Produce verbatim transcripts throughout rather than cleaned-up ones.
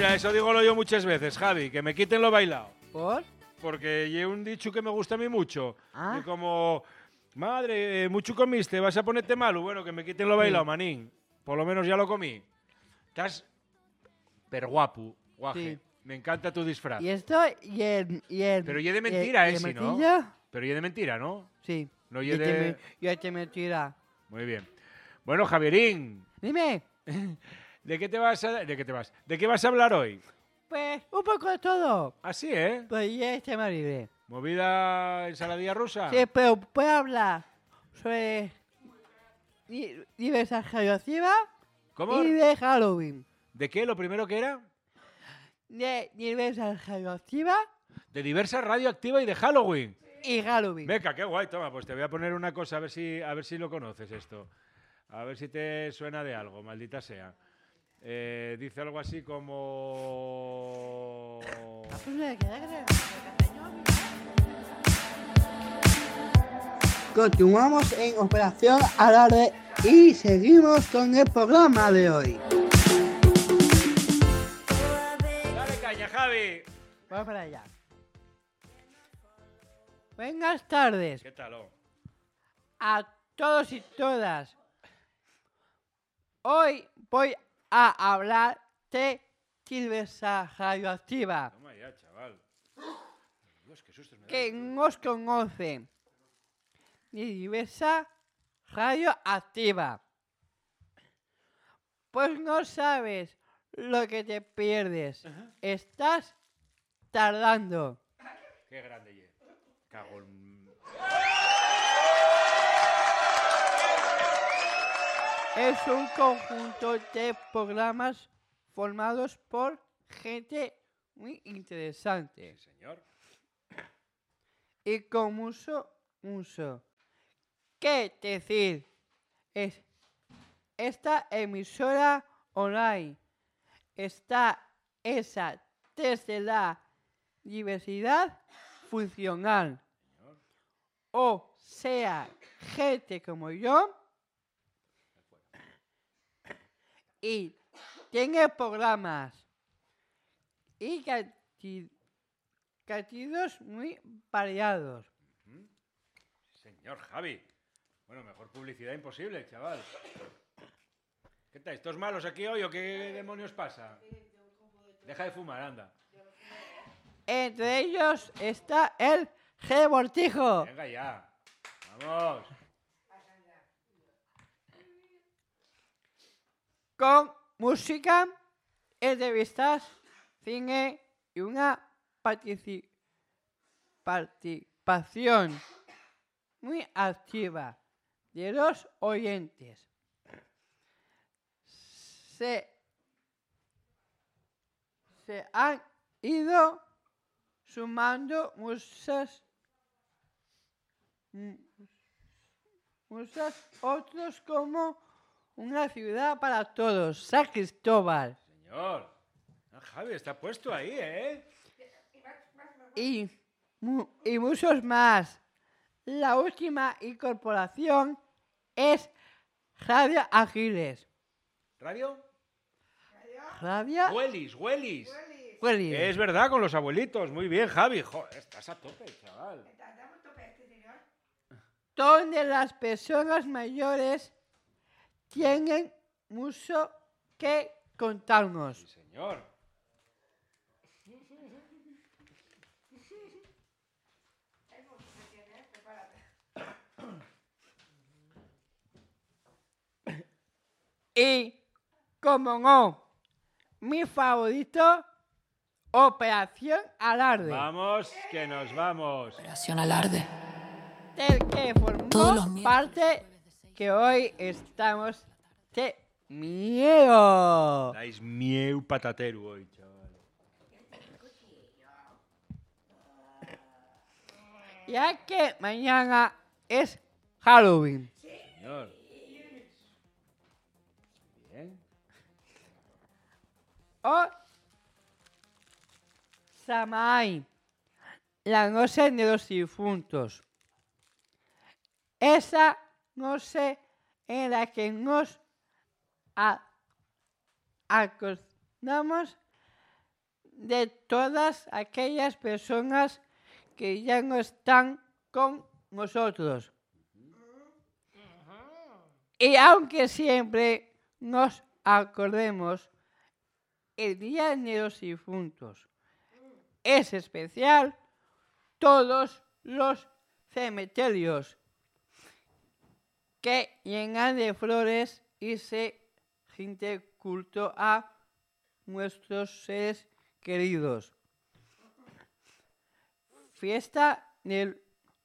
mira, eso digo yo muchas veces, Javi, que me quiten lo bailado. ¿Por? Porque hay un dicho que me gusta a mí mucho. Ah. Y como, madre, eh, mucho comiste, vas a ponerte malo. Bueno, que me quiten lo bailado, Sí. manín. Por lo menos ya lo comí. Estás pero guapo, guaje. Sí. Me encanta tu disfraz. Y esto y el... Y el Pero y es de y el- mentira y el ese, ¿no? martillo. Pero y es de mentira, ¿no? Sí. No y y es este de... me- y este mentira. Muy bien. Bueno, Javierín, Dime, ¿de qué te vas a... ¿De qué te vas? ¿De qué vas a hablar hoy? pues un poco de todo. Así, ¿eh? Pues ya este me libre. ¿Movida ensaladilla rusa? Sí, pero puedo hablar sobre di- diversas radioactivas ¿Cómo? y de Halloween. ¿De qué? ¿Lo primero que era? De diversas radioactivas De diversas radioactivas y de Halloween. y Halloween. Meca, qué guay, toma, pues te voy a poner una cosa a ver si, a ver si lo conoces esto. A ver si te suena de algo, maldita sea. Eh, dice algo así como... Continuamos en Operación Alarde y seguimos con el programa de hoy. Dale caña, Javi. Vamos para allá. Buenas tardes ¿Qué tal, oh? a todos y todas. Hoy voy a hablar de diversa radioactiva Toma ya, chaval. Dios, qué susto me da. que nos conocen. Y diversa radioactiva. Pues no sabes lo que te pierdes. Ajá. Estás tardando. Qué grande, ye. Cago en... Es un conjunto de programas formados por gente muy interesante Sí, señor. y con mucho uso. ¿Qué decir? Es esta emisora online está esa desde la diversidad funcional. Señor. O sea, gente como yo y tiene programas y canti- contenidos muy variados. ¿Mm? Señor Javi. Bueno, mejor publicidad imposible, chaval. ¿Qué tal? ¿Estos malos aquí hoy o qué demonios pasa? Deja de fumar, anda. Entre ellos está el Revoltijo. Venga ya. Vamos. Con música, entrevistas, cine y una partici- participación muy activa de los oyentes. Se, se han ido sumando muchas, mu- muchos otros como una ciudad para todos, San Cristóbal. Señor. Ah, Javi, está puesto ahí, ¿eh? Y, mu- y muchos más. La última incorporación es Radio Ágiles. ¿Radio? Radio Huelis, Huelis. Ágiles. Es verdad, con los abuelitos. Muy bien, Javi. Joder, estás a tope, chaval. Donde las personas mayores tienen mucho que contarnos. Sí, señor. Y, como no, mi favorito, Operación Alarde, Vamos, que nos vamos. Operación Alarde. del que formó Todos los miércoles, parte que hoy estamos de miedo. Dais mieu patatero hoy, chaval. Ya que mañana es Halloween. Señor. Bien. O Samhain, la noche de los difuntos. Esa noche en la que nos a- acostamos de todas aquellas personas que ya no están con nosotros. Y aunque siempre nos acordemos, el Día de los Difuntos es especial. Todos los cementerios que llenan de flores y se rinde culto a nuestros seres queridos. Fiesta del...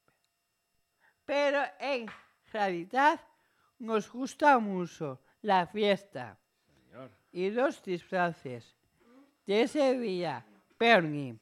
Pero en realidad nos gusta mucho la fiesta. Señor. Y los disfraces de ese día, Bernie.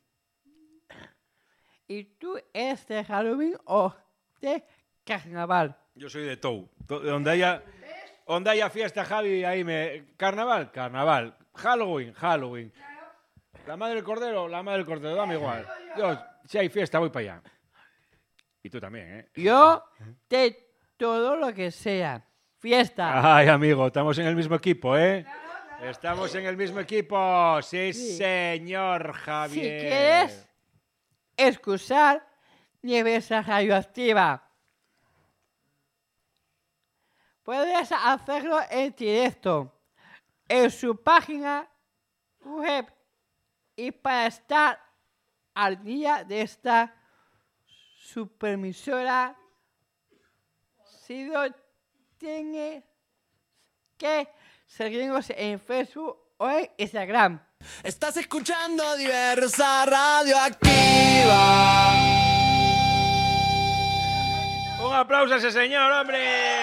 ¿Y tú eres de Halloween o de carnaval? Yo soy de Tou. To- Donde haya, donde haya fiesta, Javi, ahí me... Carnaval, carnaval. Halloween, Halloween. La madre del cordero, la madre del cordero, dame igual. Yo, si hay fiesta, voy para allá. Y tú también, ¿eh? Yo de todo lo que sea. Fiesta. Ay, amigo, estamos en el mismo equipo, ¿eh? Estamos en el mismo equipo. Sí, Sí. señor Si Javier. quieres excusar nieve radioactiva, puedes hacerlo en directo en su página web. Y para estar al día de esta superemisora, si lo tienes que seguirnos en Facebook o en Instagram. Estás escuchando Diversa Radioactiva. Un aplauso a ese señor, hombre.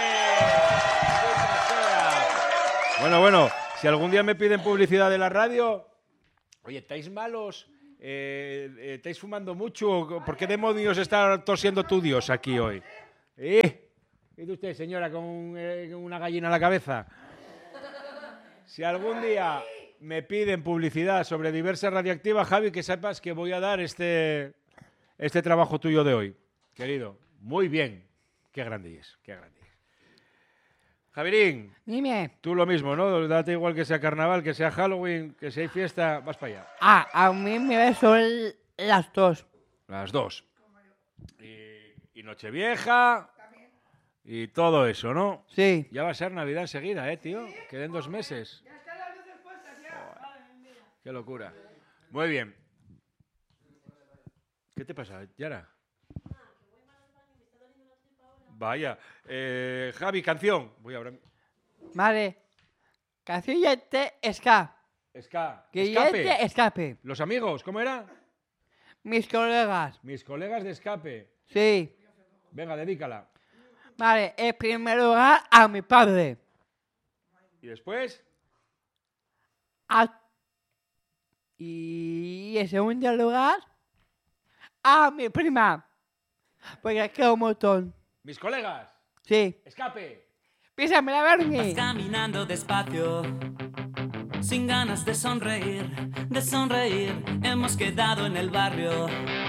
Bueno, bueno, si algún día me piden publicidad de la radio, oye, ¿estáis malos? Eh, eh, ¿Estáis fumando mucho? ¿Por qué demonios está tosiendo tu Dios aquí hoy? ¿Eh? ¿Y usted, señora, con eh, una gallina en la cabeza? Si algún día me piden publicidad sobre Diversa Radioactiva, Javi, que sepas que voy a dar este, este trabajo tuyo de hoy. Querido, muy bien. Qué grande es, qué grande es. Javierín, Dime. tú lo mismo, ¿no? Date igual que sea carnaval, que sea Halloween, que sea fiesta, vas para allá. Ah, a mí me son las dos. Las dos. Y, y Nochevieja y todo eso, ¿no? Sí. Ya va a ser Navidad enseguida, ¿eh, tío? Queden dos meses. Qué locura. Muy bien. ¿Qué te pasa, Yara? Vaya. Eh, Javi, canción. Voy ahora. Vale. Canción de ska. Ska. Que Escape. de escape. Los amigos, ¿cómo era? Mis colegas. Mis colegas de escape. Sí. Venga, dedícala. Vale. En primer lugar, a mi padre. ¿Y después? A... Y en segundo lugar, a mi prima. Porque quiero un montón. Mis colegas. Sí. Escape. Písame la Vas Bernie. caminando despacio, sin ganas de sonreír, de sonreír. Hemos quedado en el barrio